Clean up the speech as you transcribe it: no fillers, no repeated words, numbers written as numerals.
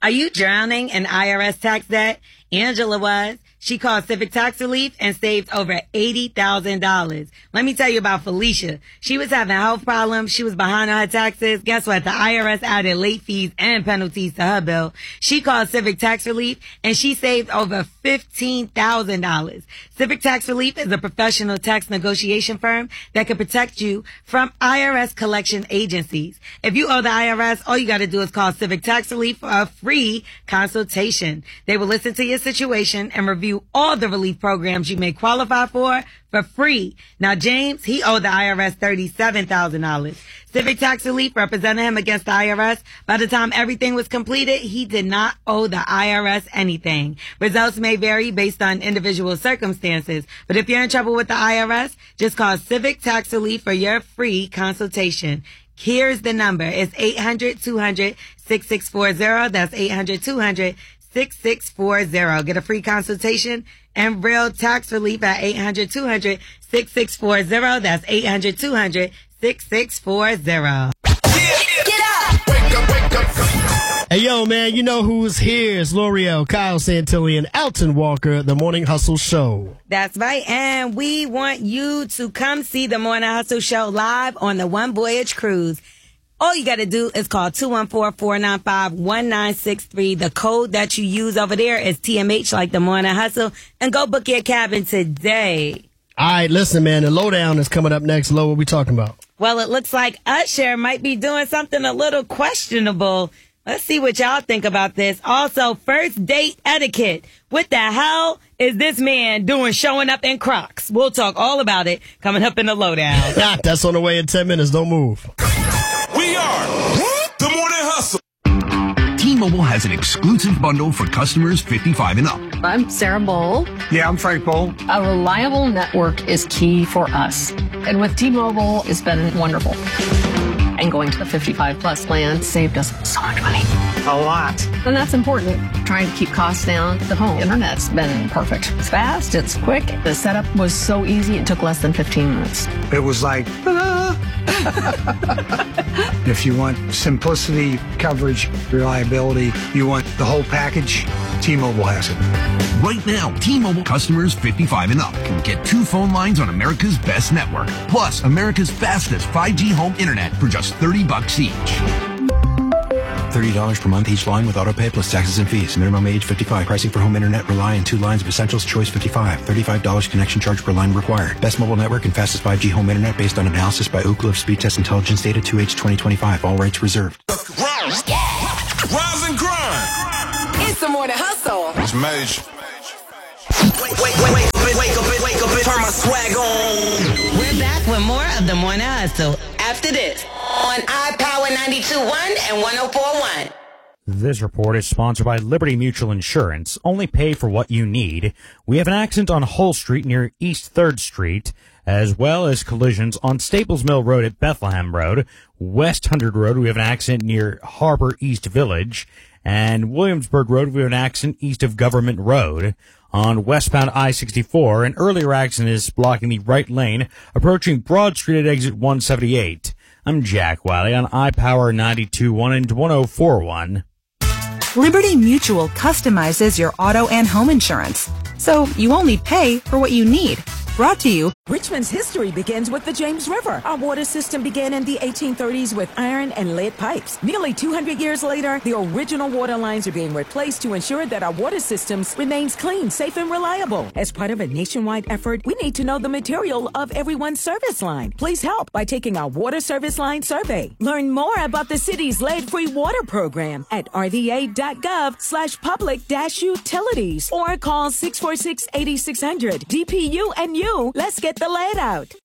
Are you drowning in IRS tax debt? Angela was. She called Civic Tax Relief and saved over $80,000. Let me tell you about Felicia. She was having health problems. She was behind on her taxes. Guess what? The IRS added late fees and penalties to her bill. She called Civic Tax Relief and she saved over $15,000. Civic Tax Relief is a professional tax negotiation firm that can protect you from IRS collection agencies. If you owe the IRS, all you got to do is call Civic Tax Relief for a free consultation. They will listen to your situation and review all the relief programs you may qualify for free. Now, James, he owed the IRS $37,000. Civic Tax Relief represented him against the IRS. By the time everything was completed, he did not owe the IRS anything. Results may vary based on individual circumstances, but if you're in trouble with the IRS, just call Civic Tax Relief for your free consultation. Here's the number. It's 800-200-6640. That's 800-200-6640. Get a free consultation and real tax relief at 800-200-6640. That's 800-200-6640. Get up! Wake up, wake up. Hey, yo, man, you know who's here. It's L'Oreal, Kyle Santilli, Alton Walker, The Morning Hustle Show. That's right, and we want you to come see The Morning Hustle Show live on the One Voyage Cruise. All you got to do is call 214-495-1963. The code that you use over there is TMH, like The Morning Hustle, and go book your cabin today. All right, listen, man, the lowdown is coming up next. Lo, what we talking about? Well, it looks like Usher might be doing something a little questionable. Let's see what y'all think about this. Also, first date etiquette. What the hell is this man doing showing up in Crocs? We'll talk all about it coming up in the lowdown. That's on the way in 10 minutes. Don't move. We are The Morning Hustle. T-Mobile has an exclusive bundle for customers 55 and up. I'm Sarah Bowl. Yeah, I'm Frank Bowl. A reliable network is key for us. And with T-Mobile, it's been wonderful. And going to the 55 plus plan saved us so much money. A lot. And that's important. Trying to keep costs down. The home internet's been perfect. It's fast, it's quick. The setup was so easy, it took less than 15 minutes. It was like, if you want simplicity, coverage, reliability, you want the whole package, T-Mobile has it. Right now, T-Mobile customers 55 and up can get 2 phone lines on America's best network, plus America's fastest 5G home internet for just $30 each. $30 per month each line with autopay plus taxes and fees. Minimum age 55. Pricing for home internet rely on 2 lines of Essentials Choice 55. $35 connection charge per line required. Best mobile network and fastest 5G home internet based on analysis by Ookla of Speed Test Intelligence data 2H 2025. All rights reserved. Rise and grind. It's The Morning Hustle. It's major. Wake up, turn my swag on. We're back with more of The Morning Hustle after this on iPower 92.1 and 104.1. This report is sponsored by Liberty Mutual Insurance. Only pay for what you need. We have an accident on Hull Street near East 3rd Street, as well as collisions on Staples Mill Road at Bethlehem Road, West 100 Road. We have an accident near Harbor East Village, and Williamsburg Road. We have an accident east of Government Road. On westbound I-64, an earlier accident is blocking the right lane, approaching Broad Street at exit 178. I'm Jack Wiley on iPower 92.1 and 104.1. Liberty Mutual customizes your auto and home insurance, so you only pay for what you need. Brought to you. Richmond's history begins with the James River. Our water system began in the 1830s with iron and lead pipes. Nearly 200 years later, the original water lines are being replaced to ensure that our water systems remains clean, safe, and reliable. As part of a nationwide effort, we need to know the material of everyone's service line. Please help by taking our water service line survey. Learn more about the city's lead-free water program at rva.gov/public-utilities or call 646-8600. DPU and you, let's get the lead out.